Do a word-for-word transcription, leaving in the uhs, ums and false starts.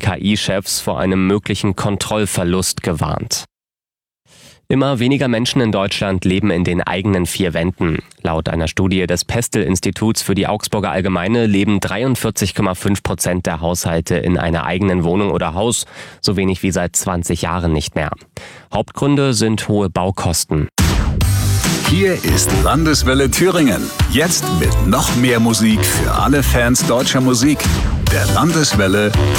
K I-Chefs vor einem möglichen Kontrollverlust gewarnt. Immer weniger Menschen in Deutschland leben in den eigenen vier Wänden. Laut einer Studie des Pestel-Instituts für die Augsburger Allgemeine leben dreiundvierzig Komma fünf Prozent der Haushalte in einer eigenen Wohnung oder Haus, so wenig wie seit zwanzig Jahren nicht mehr. Hauptgründe sind hohe Baukosten. Hier ist Landeswelle Thüringen. Jetzt mit noch mehr Musik für alle Fans deutscher Musik. Der Landeswelle